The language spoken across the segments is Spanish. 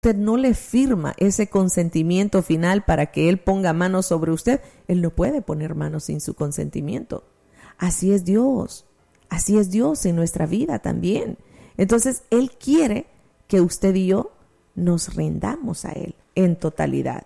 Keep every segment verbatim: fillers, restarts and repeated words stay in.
usted no le firma ese consentimiento final para que Él ponga manos sobre usted, Él no puede poner manos sin su consentimiento. Así es Dios, así es Dios en nuestra vida también. Entonces, Él quiere que usted y yo nos rindamos a Él en totalidad,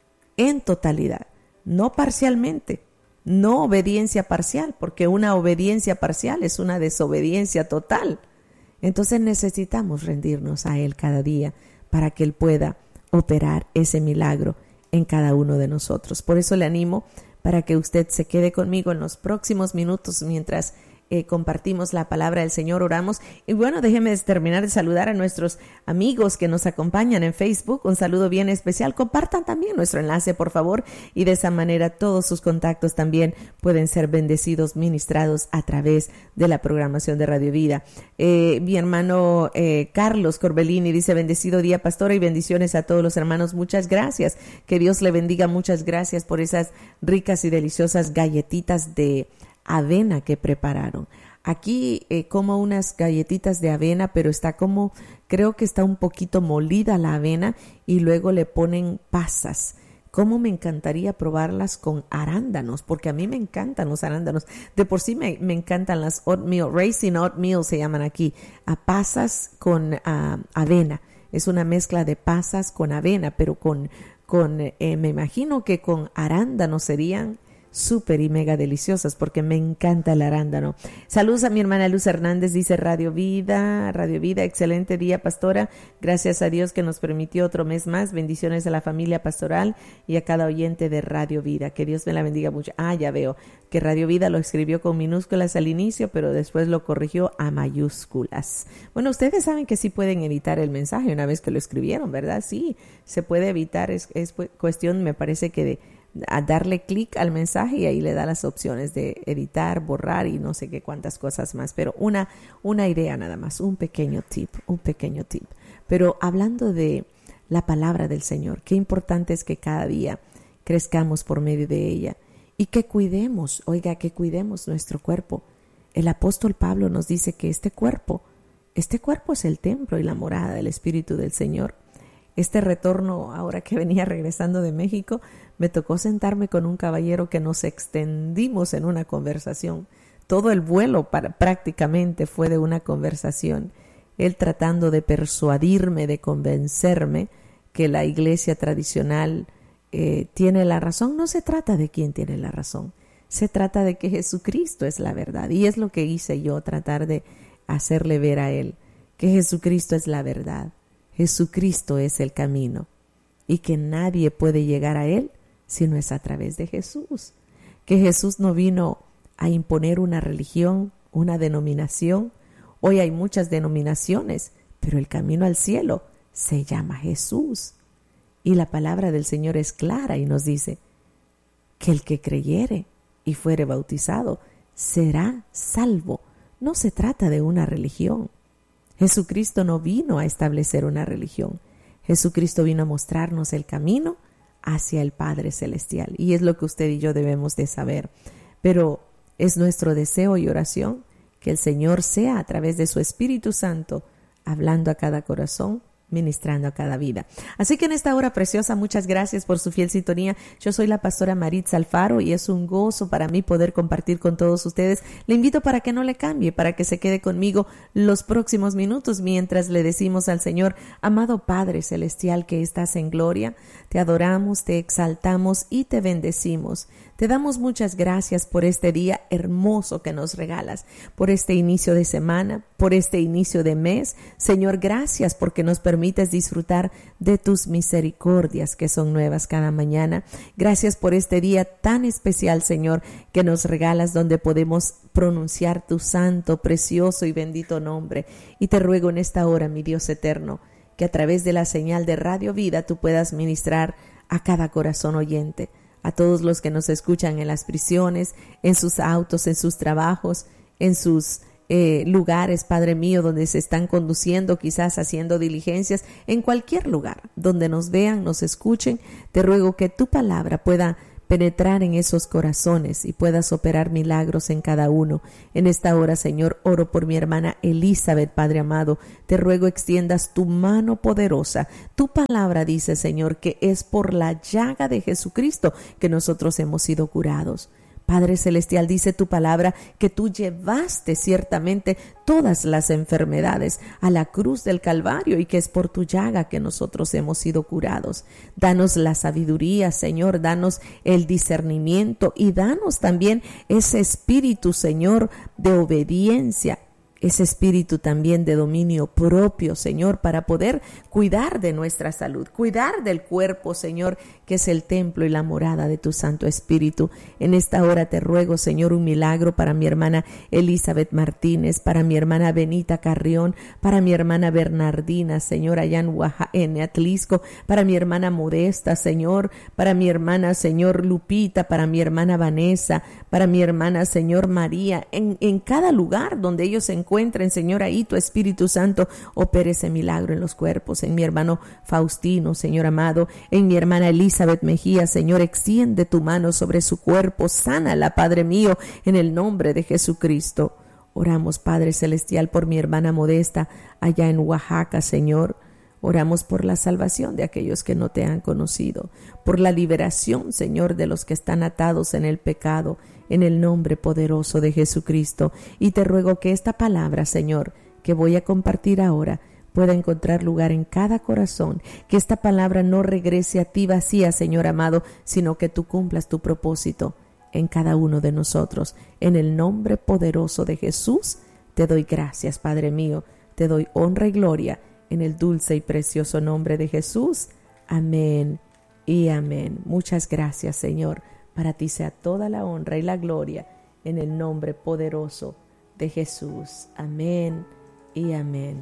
en totalidad, no parcialmente, no obediencia parcial, porque una obediencia parcial es una desobediencia total. Entonces necesitamos rendirnos a Él cada día para que Él pueda operar ese milagro en cada uno de nosotros. Por eso le animo para que usted se quede conmigo en los próximos minutos mientras Eh, compartimos la palabra del Señor, oramos. Y bueno, déjeme terminar de saludar a nuestros amigos que nos acompañan en Facebook. Un saludo bien especial. Compartan también nuestro enlace, por favor, y de esa manera todos sus contactos también pueden ser bendecidos, ministrados a través de la programación de Radio Vida. Eh, mi hermano eh, Carlos Corbellini dice: bendecido día, pastora, y bendiciones a todos los hermanos. Muchas gracias. Que Dios le bendiga. Muchas gracias por esas ricas y deliciosas galletitas de avena que prepararon. Aquí eh, como unas galletitas de avena, pero está como, creo que está un poquito molida la avena y luego le ponen pasas. Cómo me encantaría probarlas con arándanos, porque a mí me encantan los arándanos. De por sí me, me encantan las oatmeal, raisin oatmeal se llaman aquí, a pasas con uh, avena. Es una mezcla de pasas con avena, pero con, con eh, me imagino que con arándanos serían súper y mega deliciosas, porque me encanta el arándano. Saludos a mi hermana Luz Hernández, dice Radio Vida, Radio Vida, excelente día, pastora. Gracias a Dios que nos permitió otro mes más. Bendiciones a la familia pastoral y a cada oyente de Radio Vida. Que Dios me la bendiga mucho. Ah, ya veo que Radio Vida lo escribió con minúsculas al inicio, pero después lo corrigió a mayúsculas. Bueno, ustedes saben que sí pueden editar el mensaje una vez que lo escribieron, ¿verdad? Sí, se puede evitar, es, es cuestión, me parece que de a darle clic al mensaje y ahí le da las opciones de editar, borrar y no sé qué cuántas cosas más, pero una, una idea nada más, un pequeño tip, un pequeño tip. Pero hablando de la palabra del Señor, qué importante es que cada día crezcamos por medio de ella y que cuidemos, oiga, que cuidemos nuestro cuerpo. El apóstol Pablo nos dice que este cuerpo, este cuerpo es el templo y la morada del Espíritu del Señor. Este retorno, ahora que venía regresando de México, me tocó sentarme con un caballero que nos extendimos en una conversación. Todo el vuelo para, prácticamente fue de una conversación. Él tratando de persuadirme, de convencerme que la iglesia tradicional eh, tiene la razón. No se trata de quién tiene la razón. Se trata de que Jesucristo es la verdad. Y es lo que hice yo, tratar de hacerle ver a él que Jesucristo es la verdad. Jesucristo es el camino y que nadie puede llegar a Él si no es a través de Jesús. Que Jesús no vino a imponer una religión, una denominación. Hoy hay muchas denominaciones, pero el camino al cielo se llama Jesús. Y la palabra del Señor es clara y nos dice que el que creyere y fuere bautizado será salvo. No se trata de una religión. Jesucristo no vino a establecer una religión. Jesucristo vino a mostrarnos el camino hacia el Padre Celestial. Y es lo que usted y yo debemos de saber. Pero es nuestro deseo y oración que el Señor sea a través de su Espíritu Santo hablando a cada corazón, ministrando a cada vida. Así que en esta hora preciosa, muchas gracias por su fiel sintonía. Yo soy la pastora Maritza Alfaro y es un gozo para mí poder compartir con todos ustedes. Le invito para que no le cambie, para que se quede conmigo los próximos minutos mientras le decimos al Señor: amado Padre Celestial que estás en gloria, te adoramos, te exaltamos y te bendecimos. Te damos muchas gracias por este día hermoso que nos regalas, por este inicio de semana, por este inicio de mes. Señor, gracias porque nos permites disfrutar de tus misericordias que son nuevas cada mañana. Gracias por este día tan especial, Señor, que nos regalas, donde podemos pronunciar tu santo, precioso y bendito nombre. Y te ruego en esta hora, mi Dios eterno, que a través de la señal de Radio Vida tú puedas ministrar a cada corazón oyente, a todos los que nos escuchan en las prisiones, en sus autos, en sus trabajos, en sus eh, lugares, Padre mío, donde se están conduciendo, quizás haciendo diligencias, en cualquier lugar donde nos vean, nos escuchen. Te ruego que tu palabra pueda penetrar en esos corazones y puedas operar milagros en cada uno. En esta hora, Señor, oro por mi hermana Elizabeth, Padre amado. Te ruego extiendas tu mano poderosa. Tu palabra dice, Señor, que es por la llaga de Jesucristo que nosotros hemos sido curados. Padre Celestial, dice tu palabra que tú llevaste ciertamente todas las enfermedades a la cruz del Calvario y que es por tu llaga que nosotros hemos sido curados. Danos la sabiduría, Señor, danos el discernimiento y danos también ese espíritu, Señor, de obediencia, ese espíritu también de dominio propio, Señor, para poder cuidar de nuestra salud, cuidar del cuerpo, Señor, que es el templo y la morada de tu Santo Espíritu. En esta hora te ruego, Señor, un milagro para mi hermana Elizabeth Martínez, para mi hermana Benita Carrión, para mi hermana Bernardina, Señor, allá en, Oaxaca, en Atlisco, para mi hermana Modesta, Señor, para mi hermana, Señor, Lupita, para mi hermana Vanessa, para mi hermana, Señor, María, en, en cada lugar donde ellos se encuentren, Señor, ahí tu Espíritu Santo opere ese milagro en los cuerpos, en mi hermano Faustino, Señor amado, en mi hermana Elizabeth Mejía, Señor, extiende tu mano sobre su cuerpo, sánala, Padre mío, en el nombre de Jesucristo. Oramos, Padre Celestial, por mi hermana Modesta, allá en Oaxaca, Señor. Oramos por la salvación de aquellos que no te han conocido, por la liberación, Señor, de los que están atados en el pecado, en el nombre poderoso de Jesucristo. Y te ruego que esta palabra, Señor, que voy a compartir ahora, pueda encontrar lugar en cada corazón, que esta palabra no regrese a ti vacía, Señor amado, sino que tú cumplas tu propósito en cada uno de nosotros. En el nombre poderoso de Jesús, te doy gracias, Padre mío, te doy honra y gloria, en el dulce y precioso nombre de Jesús. Amén y amén. Muchas gracias, Señor. Para ti sea toda la honra y la gloria, en el nombre poderoso de Jesús. Amén y amén.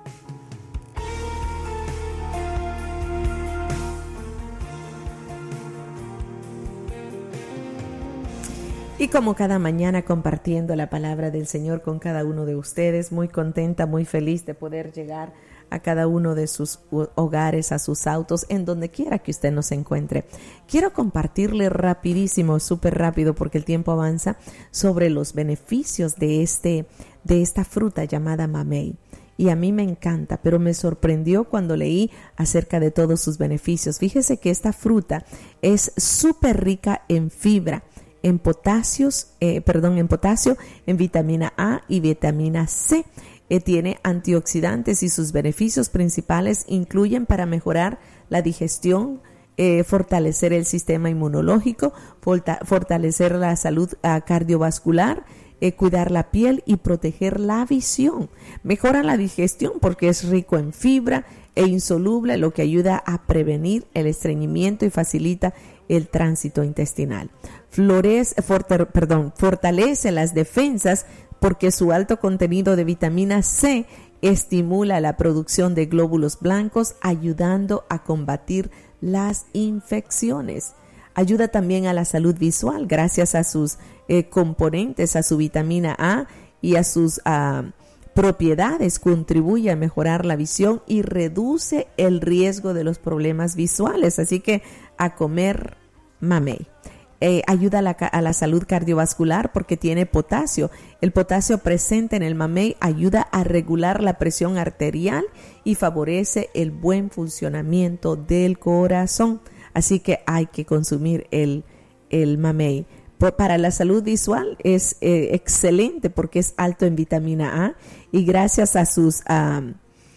Y como cada mañana compartiendo la palabra del Señor con cada uno de ustedes, muy contenta, muy feliz de poder llegar a cada uno de sus hogares, a sus autos, en donde quiera que usted nos encuentre. Quiero compartirle rapidísimo, súper rápido, porque el tiempo avanza, sobre los beneficios de, este, de esta fruta llamada mamey. Y a mí me encanta, pero me sorprendió cuando leí acerca de todos sus beneficios. Fíjese que esta fruta es súper rica en fibra, en potasios, eh, perdón, en potasio, en vitamina A y vitamina C. Eh, tiene antioxidantes y sus beneficios principales incluyen para mejorar la digestión, eh, fortalecer el sistema inmunológico, forta- fortalecer la salud uh, cardiovascular, eh, cuidar la piel y proteger la visión. Mejora la digestión porque es rico en fibra e insoluble, lo que ayuda a prevenir el estreñimiento y facilita el tránsito intestinal. Florece, forta, perdón, fortalece las defensas porque su alto contenido de vitamina C estimula la producción de glóbulos blancos, ayudando a combatir las infecciones. Ayuda también a la salud visual gracias a sus eh, componentes, a su vitamina A y a sus uh, propiedades. Contribuye a mejorar la visión y reduce el riesgo de los problemas visuales. Así que a comer mamey. Eh, ayuda a la, a la salud cardiovascular porque tiene potasio. El potasio presente en el mamey ayuda a regular la presión arterial y favorece el buen funcionamiento del corazón. Así que hay que consumir el, el mamey. Por, para la salud visual es eh, excelente porque es alto en vitamina A y gracias a sus, um,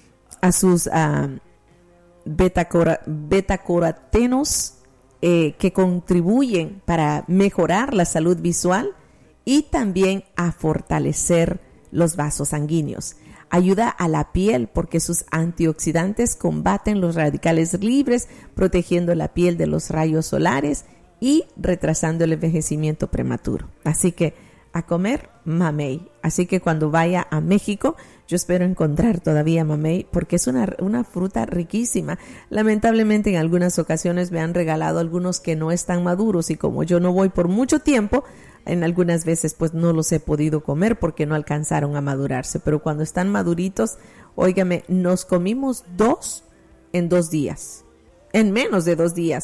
a sus um, betacora, betacarotenos, Eh, que contribuyen para mejorar la salud visual y también a fortalecer los vasos sanguíneos. Ayuda a la piel porque sus antioxidantes combaten los radicales libres, protegiendo la piel de los rayos solares y retrasando el envejecimiento prematuro. Así que a comer mamey. Así que cuando vaya a México, yo espero encontrar todavía mamey porque es una, una fruta riquísima. Lamentablemente en algunas ocasiones me han regalado algunos que no están maduros y como yo no voy por mucho tiempo, en algunas veces pues no los he podido comer porque no alcanzaron a madurarse. Pero cuando están maduritos, óigame, nos comimos dos en dos días, en menos de dos días.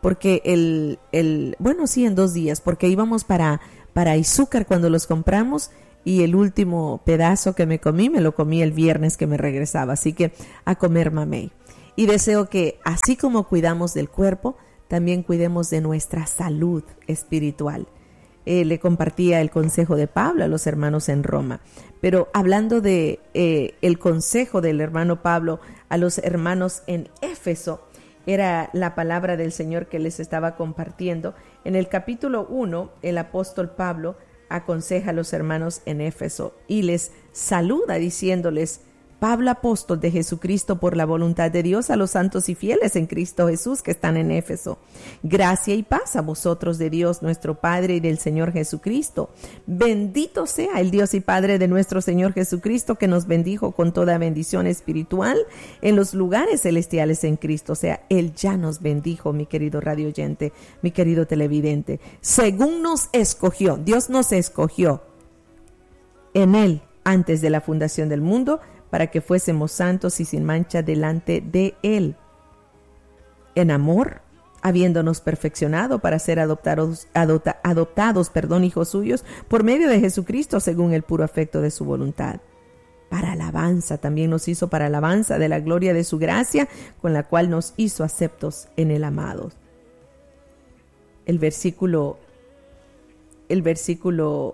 porque el, el, bueno, sí, en dos días, porque íbamos para, para Izúcar cuando los compramos, y el último pedazo que me comí, me lo comí el viernes que me regresaba, así que a comer mamey. Y deseo que así como cuidamos del cuerpo, también cuidemos de nuestra salud espiritual. Eh, le compartía el consejo de Pablo a los hermanos en Roma, pero hablando de eh, el consejo del hermano Pablo a los hermanos en Éfeso, era la palabra del Señor que les estaba compartiendo. En el capítulo uno, el apóstol Pablo aconseja a los hermanos en Éfeso y les saluda diciéndoles: Pablo, apóstol de Jesucristo por la voluntad de Dios, a los santos y fieles en Cristo Jesús que están en Éfeso. Gracia y paz a vosotros de Dios nuestro Padre y del Señor Jesucristo. Bendito sea el Dios y Padre de nuestro Señor Jesucristo, que nos bendijo con toda bendición espiritual en los lugares celestiales en Cristo. O sea, Él ya nos bendijo, mi querido radio oyente, mi querido televidente. Según nos escogió, Dios nos escogió en Él antes de la fundación del mundo, para que fuésemos santos y sin mancha delante de Él. En amor, habiéndonos perfeccionado para ser adoptados, adopta, adoptados, perdón, hijos suyos, por medio de Jesucristo, según el puro afecto de su voluntad. Para alabanza, también nos hizo para alabanza de la gloria de su gracia, con la cual nos hizo aceptos en el amado. El versículo, el versículo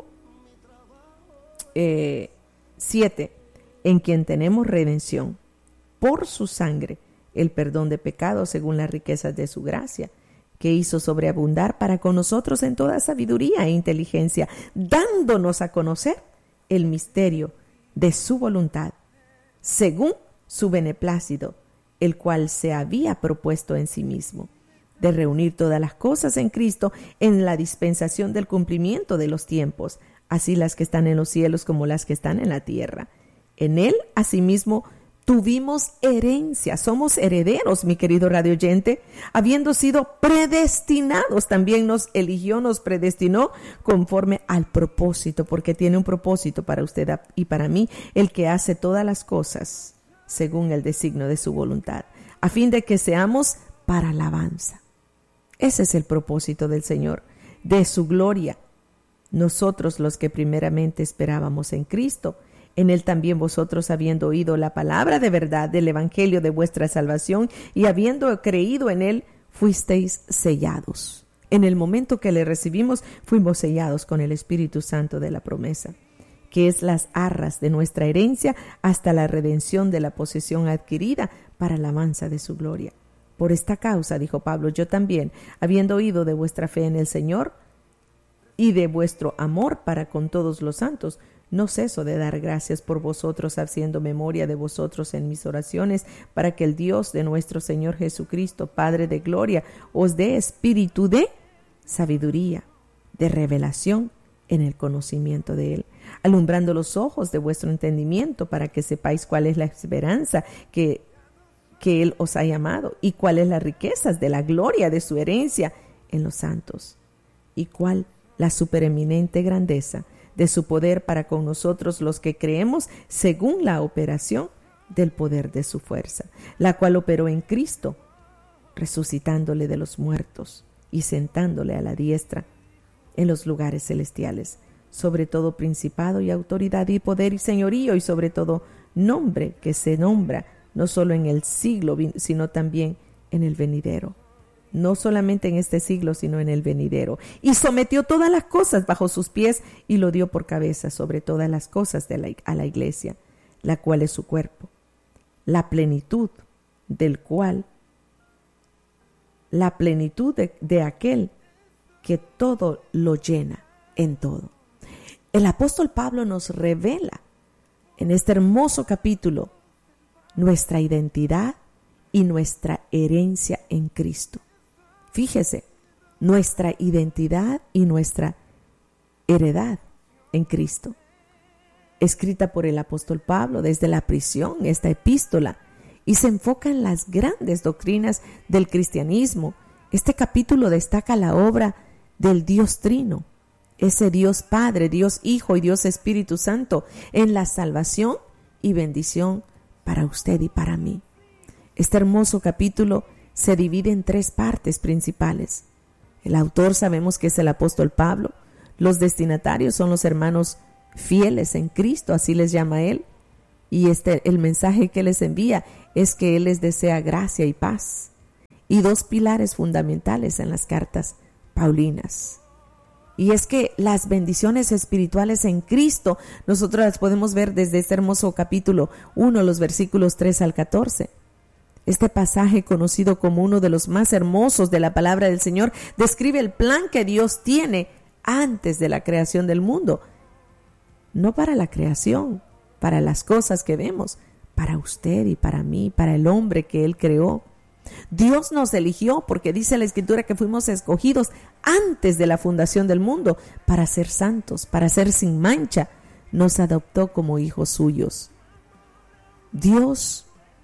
eh, siete. En quien tenemos redención por su sangre, el perdón de pecados según las riquezas de su gracia, que hizo sobreabundar para con nosotros en toda sabiduría e inteligencia, dándonos a conocer el misterio de su voluntad, según su beneplácito, el cual se había propuesto en sí mismo, de reunir todas las cosas en Cristo en la dispensación del cumplimiento de los tiempos, así las que están en los cielos como las que están en la tierra. En Él, asimismo, tuvimos herencia. Somos herederos, mi querido radio oyente. Habiendo sido predestinados, también nos eligió, nos predestinó conforme al propósito, porque tiene un propósito para usted y para mí, el que hace todas las cosas según el designio de su voluntad, a fin de que seamos para alabanza. Ese es el propósito del Señor, de su gloria. Nosotros los que primeramente esperábamos en Cristo, en Él también vosotros, habiendo oído la palabra de verdad del evangelio de vuestra salvación y habiendo creído en Él, fuisteis sellados. En el momento que le recibimos, fuimos sellados con el Espíritu Santo de la promesa, que es las arras de nuestra herencia hasta la redención de la posesión adquirida para la alabanza de su gloria. Por esta causa, dijo Pablo, yo también, habiendo oído de vuestra fe en el Señor y de vuestro amor para con todos los santos, no ceso de dar gracias por vosotros, haciendo memoria de vosotros en mis oraciones, para que el Dios de nuestro Señor Jesucristo, Padre de gloria, os dé espíritu de sabiduría, de revelación en el conocimiento de Él, alumbrando los ojos de vuestro entendimiento, para que sepáis cuál es la esperanza que, que Él os ha llamado, y cuáles las riquezas de la gloria de su herencia en los santos, y cuál la supereminente grandeza de su poder para con nosotros los que creemos, según la operación del poder de su fuerza, la cual operó en Cristo, resucitándole de los muertos y sentándole a la diestra en los lugares celestiales, sobre todo principado y autoridad y poder y señorío, y sobre todo nombre que se nombra no solo en el siglo, sino también en el venidero. No solamente en este siglo, sino en el venidero. Y sometió todas las cosas bajo sus pies y lo dio por cabeza sobre todas las cosas de la, a la iglesia, la cual es su cuerpo, la plenitud del cual, la plenitud de, de aquel que todo lo llena en todo. El apóstol Pablo nos revela en este hermoso capítulo nuestra identidad y nuestra herencia en Cristo. Fíjese, nuestra identidad y nuestra heredad en Cristo. Escrita por el apóstol Pablo desde la prisión, esta epístola, y se enfoca en las grandes doctrinas del cristianismo. Este capítulo destaca la obra del Dios Trino, ese Dios Padre, Dios Hijo y Dios Espíritu Santo, en la salvación y bendición para usted y para mí. Este hermoso capítulo se divide en tres partes principales. El autor sabemos que es el apóstol Pablo. Los destinatarios son los hermanos fieles en Cristo, así les llama él. Y este, el mensaje que les envía es que él les desea gracia y paz. Y dos pilares fundamentales en las cartas paulinas. Y es que las bendiciones espirituales en Cristo, nosotros las podemos ver desde este hermoso capítulo uno, los versículos tres al catorce. Este pasaje, conocido como uno de los más hermosos de la palabra del Señor, describe el plan que Dios tiene antes de la creación del mundo. No para la creación, para las cosas que vemos, para usted y para mí, para el hombre que Él creó. Dios nos eligió porque dice la Escritura que fuimos escogidos antes de la fundación del mundo para ser santos, para ser sin mancha. Nos adoptó como hijos suyos. Dios,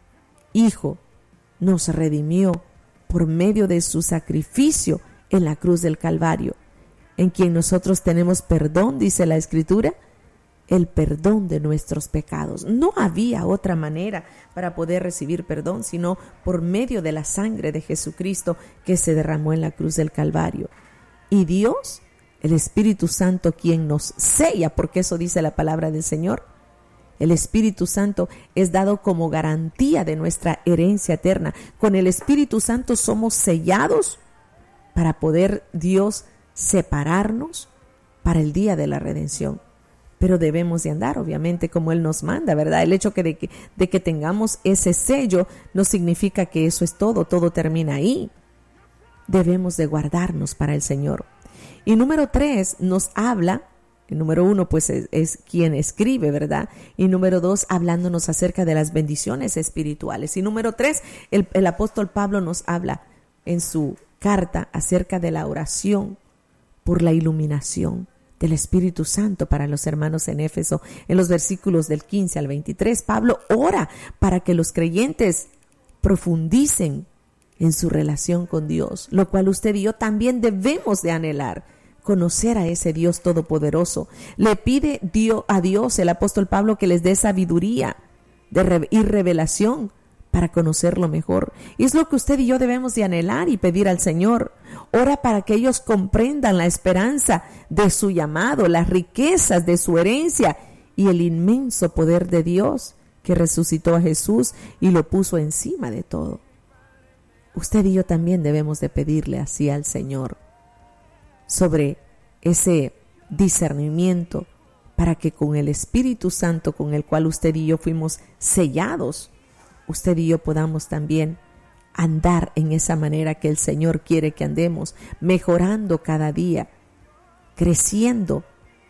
Hijo, nos redimió por medio de su sacrificio en la cruz del Calvario, en quien nosotros tenemos perdón, dice la Escritura, el perdón de nuestros pecados. No había otra manera para poder recibir perdón sino por medio de la sangre de Jesucristo que se derramó en la cruz del Calvario. Y Dios, el Espíritu Santo, quien nos sella, porque eso dice la palabra del Señor, el Espíritu Santo es dado como garantía de nuestra herencia eterna. Con el Espíritu Santo somos sellados para poder Dios separarnos para el día de la redención. Pero debemos de andar, obviamente, como Él nos manda, ¿verdad? El hecho que de, que de que tengamos ese sello no significa que eso es todo, todo termina ahí. Debemos de guardarnos para el Señor. Y número tres, nos habla, el número uno pues es, es quien escribe, ¿verdad? Y número dos, hablándonos acerca de las bendiciones espirituales. Y número tres, el, el apóstol Pablo nos habla en su carta acerca de la oración por la iluminación del Espíritu Santo para los hermanos en Éfeso. En los versículos del quince al veintitrés, Pablo ora para que los creyentes profundicen en su relación con Dios, lo cual usted y yo también debemos de anhelar, conocer a ese Dios todopoderoso. Le pide Dios, a Dios, el apóstol Pablo, que les dé sabiduría de re- y revelación para conocerlo mejor. Y es lo que usted y yo debemos de anhelar y pedir al Señor. Ora para que ellos comprendan la esperanza de su llamado, las riquezas de su herencia y el inmenso poder de Dios que resucitó a Jesús y lo puso encima de todo. Usted y yo también debemos de pedirle así al Señor sobre ese discernimiento para que con el Espíritu Santo con el cual usted y yo fuimos sellados, usted y yo podamos también andar en esa manera que el Señor quiere que andemos, mejorando cada día, creciendo,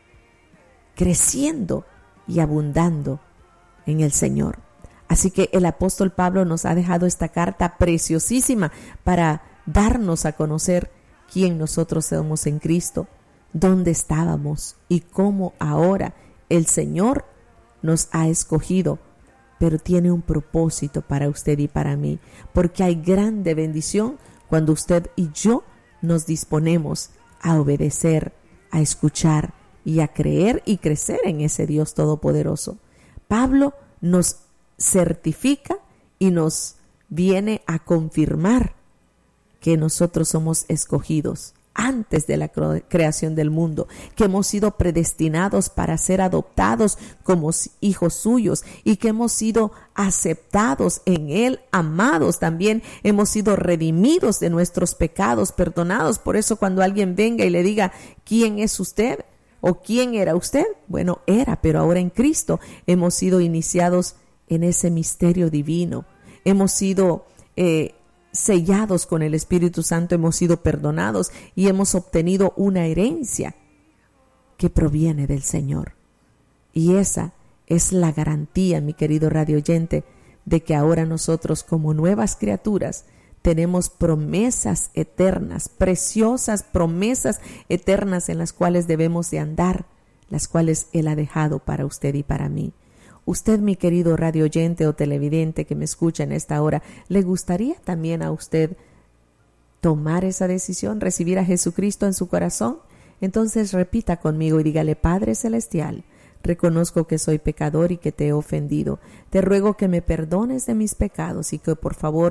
creciendo y abundando en el Señor. Así que el apóstol Pablo nos ha dejado esta carta preciosísima para darnos a conocer quién nosotros somos en Cristo, dónde estábamos y cómo ahora el Señor nos ha escogido, pero tiene un propósito para usted y para mí, porque hay grande bendición cuando usted y yo nos disponemos a obedecer, a escuchar y a creer y crecer en ese Dios todopoderoso. Pablo nos certifica y nos viene a confirmar que nosotros somos escogidos antes de la creación del mundo, que hemos sido predestinados para ser adoptados como hijos suyos y que hemos sido aceptados en Él, amados también, hemos sido redimidos de nuestros pecados, perdonados. Por eso cuando alguien venga y le diga, ¿quién es usted? ¿O quién era usted? Bueno, era, pero ahora en Cristo hemos sido iniciados en ese misterio divino. Hemos sido eh, sellados con el Espíritu Santo, hemos sido perdonados y hemos obtenido una herencia que proviene del Señor. Y esa es la garantía, mi querido radio oyente, de que ahora nosotros como nuevas criaturas tenemos promesas eternas, preciosas promesas eternas en las cuales debemos de andar, las cuales Él ha dejado para usted y para mí. Usted, mi querido radio oyente o televidente que me escucha en esta hora, ¿le gustaría también a usted tomar esa decisión, recibir a Jesucristo en su corazón? Entonces repita conmigo y dígale: Padre Celestial, reconozco que soy pecador y que te he ofendido. Te ruego que me perdones de mis pecados y que por favor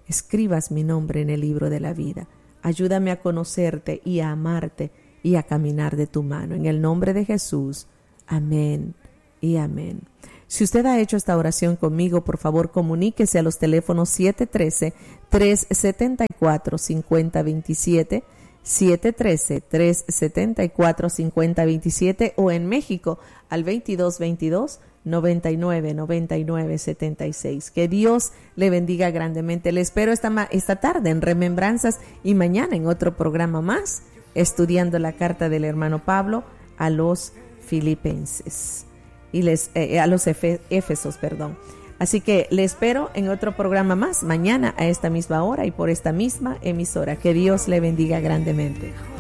escribas mi nombre en el libro de la vida. Ayúdame a conocerte y a amarte y a caminar de tu mano. En el nombre de Jesús. Amén y amén. Si usted ha hecho esta oración conmigo, por favor comuníquese a los teléfonos siete uno tres, tres siete cuatro, cinco cero dos siete, siete uno tres, tres siete cuatro, cinco cero dos siete o en México al veintidós veintidós, noventa y nueve, noventa y nueve, setenta y seis. Que Dios le bendiga grandemente. Le espero esta, esta tarde en Remembranzas y mañana en otro programa más, estudiando la carta del hermano Pablo a los Filipenses. y les eh, a los Efe, Éfesos, perdón. Así que le espero en otro programa más, mañana a esta misma hora y por esta misma emisora. Que Dios le bendiga grandemente.